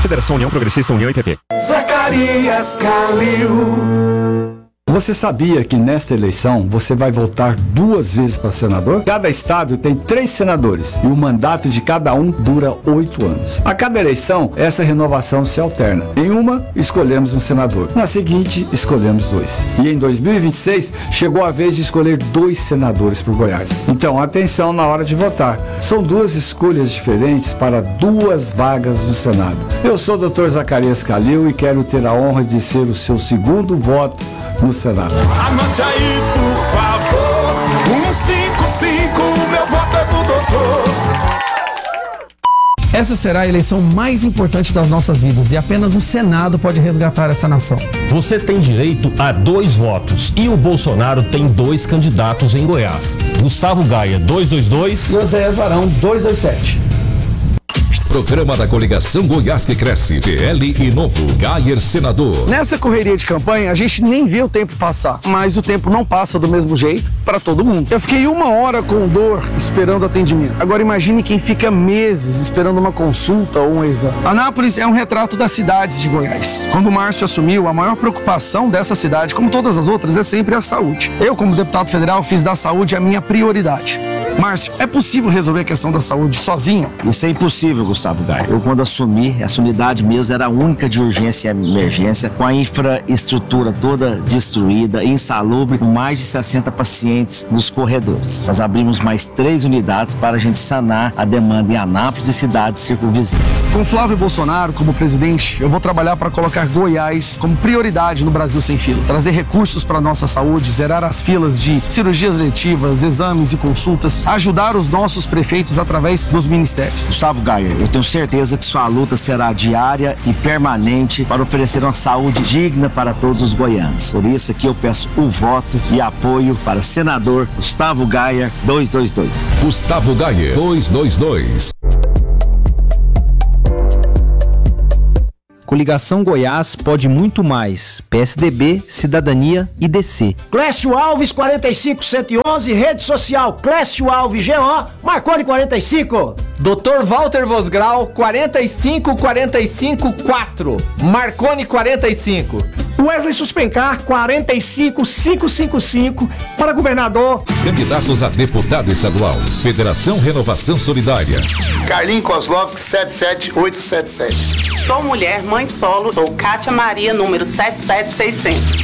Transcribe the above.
Federação União Progressista União e PP. Zacarias Calil. Você sabia que nesta eleição você vai votar 2 vezes para senador? Cada estado tem 3 senadores e o mandato de cada um dura 8 anos. A cada eleição, essa renovação se alterna. Em uma, escolhemos um senador. Na seguinte, escolhemos 2. E em 2026, chegou a vez de escolher 2 senadores por Goiás. Então, atenção na hora de votar. São 2 escolhas diferentes para 2 vagas no Senado. Eu sou o Dr. Zacarias Calil e quero ter a honra de ser o seu segundo voto no Senado. Anote aí, por favor, 155, meu voto é do doutor. Essa será a eleição mais importante das nossas vidas e apenas o Senado pode resgatar essa nação. Você tem direito a 2 votos e o Bolsonaro tem 2 candidatos em Goiás. Gustavo Gaia, 222. E Oséias Varão, 227. Programa da Coligação Goiás que Cresce, PL e Novo, Gayer Senador. Nessa correria de campanha, a gente nem vê o tempo passar, mas o tempo não passa do mesmo jeito para todo mundo. Eu fiquei 1 hora com dor esperando atendimento. Agora imagine quem fica meses esperando uma consulta ou um exame. Anápolis é um retrato das cidades de Goiás. Quando o Márcio assumiu, a maior preocupação dessa cidade, como todas as outras, é sempre a saúde. Eu, como deputado federal, fiz da saúde a minha prioridade. Márcio, é possível resolver a questão da saúde sozinho? Isso é impossível, Gustavo Gaia. Eu, quando assumi, essa unidade mesmo era a única de urgência e emergência, com a infraestrutura toda destruída, insalubre, com mais de 60 pacientes nos corredores. Nós abrimos mais 3 unidades para a gente sanar a demanda em Anápolis e cidades circunvizinhas. Com Flávio Bolsonaro como presidente, eu vou trabalhar para colocar Goiás como prioridade no Brasil Sem Fila. Trazer recursos para a nossa saúde, zerar as filas de cirurgias eletivas, exames e consultas, ajudar os nossos prefeitos através dos ministérios. Gustavo Gaia, eu tenho certeza que sua luta será diária e permanente para oferecer uma saúde digna para todos os goianos. Por isso aqui eu peço o voto e apoio para senador Gustavo Gaia 222. Gustavo Gaia 222. Coligação Goiás pode muito mais. PSDB, Cidadania e DC. Clécio Alves 45111, rede social Clécio Alves GO, Marconi 45. Dr. Walter Vosgrau 45454, Marconi 45. Wesley Suspencar 45555 para governador. Candidatos a deputado estadual. Federação Renovação Solidária. Carlinhos Kozlovski 77877. Sou mulher, mãe solo, sou Kátia Maria, número 77600.